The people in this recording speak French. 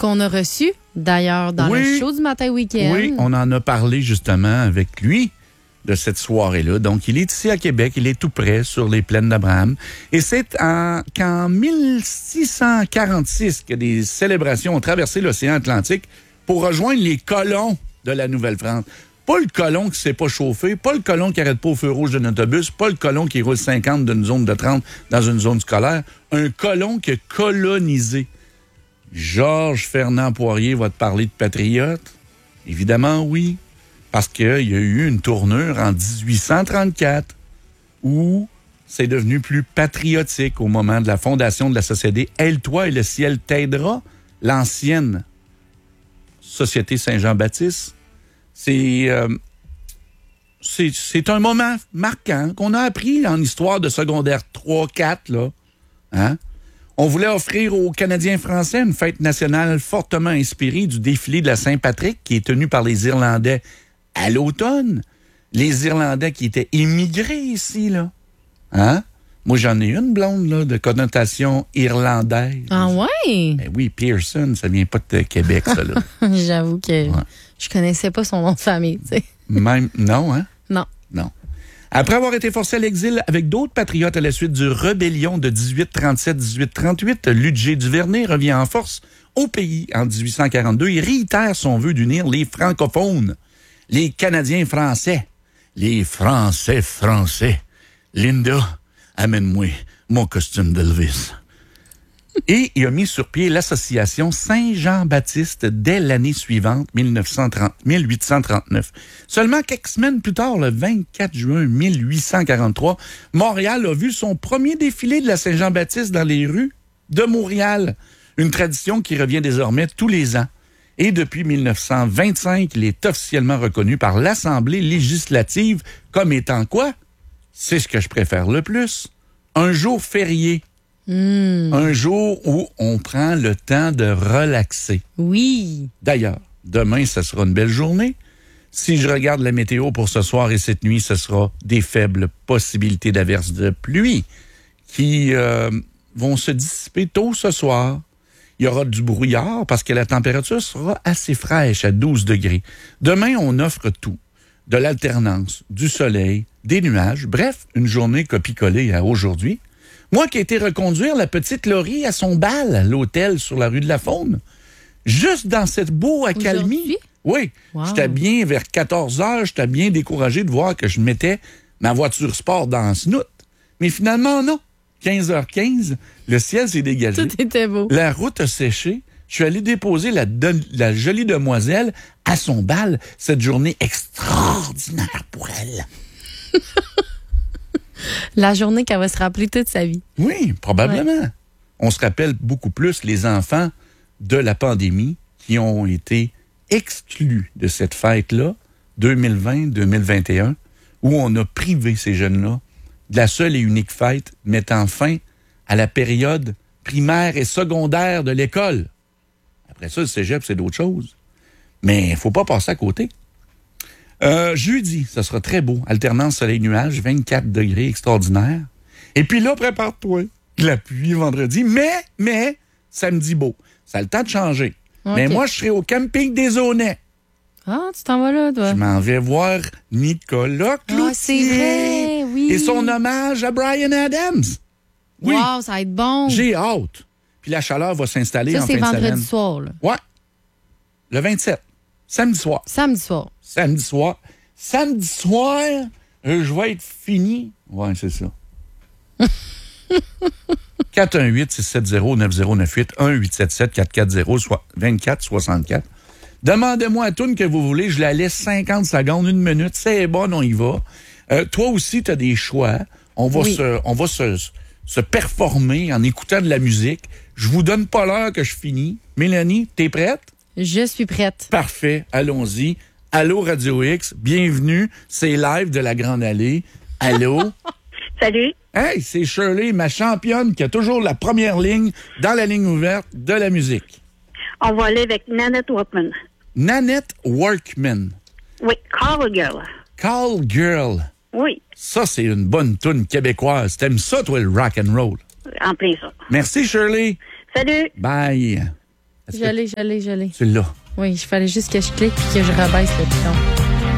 qu'on a reçu, d'ailleurs, dans le show du Matin Week-end. Oui, on en a parlé justement avec lui de cette soirée-là. Donc, il est ici à Québec, il est tout près sur les plaines d'Abraham. Et c'est qu'en 1646 que des célébrations ont traversé l'océan Atlantique pour rejoindre les colons de la Nouvelle-France. Pas le colon qui ne s'est pas chauffé, pas le colon qui n'arrête pas au feu rouge d'un autobus, pas le colon qui roule 50 d'une zone de 30 dans une zone scolaire. Un colon qui a colonisé. Georges Fernand Poirier va te parler de patriote? Évidemment, oui. Parce qu'il y a eu une tournure en 1834 où c'est devenu plus patriotique au moment de la fondation de la société Aile-toi et le ciel t'aidera, l'ancienne Société Saint-Jean-Baptiste. C'est un moment marquant qu'on a appris en histoire de secondaire 3-4, là. Hein? On voulait offrir aux Canadiens français une fête nationale fortement inspirée du défilé de la Saint-Patrick qui est tenu par les Irlandais à l'automne. Les Irlandais qui étaient immigrés ici, là. Hein? Moi, j'en ai une blonde, là, de connotation irlandaise. Ah ouais? Ben oui, Pearson, ça vient pas de Québec, ça, là. J'avoue que je connaissais pas son nom de famille, tu sais. Même, non, hein? Non. Non. Après avoir été forcé à l'exil avec d'autres patriotes à la suite du rébellion de 1837-1838, Ludger Duvernay revient en force au pays en 1842 et réitère son vœu d'unir les francophones, les Canadiens français, les Français français. Linda, amène-moi mon costume d'Elvis. Et il a mis sur pied l'association Saint-Jean-Baptiste dès l'année suivante, 1839. Seulement quelques semaines plus tard, le 24 juin 1843, Montréal a vu son premier défilé de la Saint-Jean-Baptiste dans les rues de Montréal. Une tradition qui revient désormais tous les ans. Et depuis 1925, il est officiellement reconnu par l'Assemblée législative comme étant quoi? C'est ce que je préfère le plus. Un jour férié. Un jour où on prend le temps de relaxer. Oui. D'ailleurs, demain, ce sera une belle journée. Si je regarde la météo pour ce soir et cette nuit, ce sera des faibles possibilités d'averses de pluie qui vont se dissiper tôt ce soir. Il y aura du brouillard parce que la température sera assez fraîche à 12 degrés. Demain, on offre tout. De l'alternance, du soleil, des nuages. Bref, une journée copie-collée à aujourd'hui. Moi qui ai été reconduire la petite Laurie à son bal à l'hôtel sur la rue de la Faune, juste dans cette beau accalmie. Oui, wow. J'étais bien vers 14 heures, j'étais bien découragé de voir que je mettais ma voiture sport dans la snout. Mais finalement, non. 15h15, le ciel s'est dégagé. Tout était beau. La route a séché. Je suis allé déposer la jolie demoiselle à son bal. Cette journée extraordinaire pour elle. La journée qu'elle va se rappeler toute sa vie. Oui, probablement. Ouais. On se rappelle beaucoup plus les enfants de la pandémie qui ont été exclus de cette fête-là, 2020-2021, où on a privé ces jeunes-là de la seule et unique fête mettant fin à la période primaire et secondaire de l'école. Après ça, le cégep, c'est d'autres choses. Mais il ne faut pas passer à côté. Jeudi, ça sera très beau. Alternance soleil-nuage, 24 degrés, extraordinaire. Et puis là, prépare-toi. La pluie vendredi, mais samedi beau. Ça a le temps de changer. Okay. Mais moi, je serai au camping des Aunais. Ah, tu t'en vas là, toi? Je m'en vais voir Nicolas Cloutier. Ah, c'est vrai, oui. Et son hommage à Bryan Adams. Oui. Wow, ça va être bon. J'ai hâte. Puis la chaleur va s'installer en fin de semaine. Ça, c'est vendredi soir, là. Ouais. Le 27. Samedi soir. Samedi soir. Samedi soir. Samedi soir, je vais être fini. Ouais, c'est ça. 418-670-9098, 1-877-440-2464. Demandez-moi la toune que vous voulez, je la laisse 50 secondes, 1 minute, c'est bon, on y va. Toi aussi, tu as des choix. On va se performer en écoutant de la musique. Je vous donne pas l'heure que je finis. Mélanie, t'es prête? Je suis prête. Parfait, allons-y. Allô Radio X, bienvenue, c'est live de la Grande Allée. Allô? Salut. Hey, c'est Shirley, ma championne qui a toujours la première ligne dans la ligne ouverte de la musique. On va aller avec Nanette Workman. Nanette Workman. Oui, Call Girl. Call Girl. Oui. Ça, c'est une bonne toune québécoise. T'aimes ça, toi, le rock and roll? En plein ça. Merci, Shirley. Salut. Bye. Est-ce que J'allais. tu l'as? Oui, il fallait juste que je clique puis que je rabaisse le piton.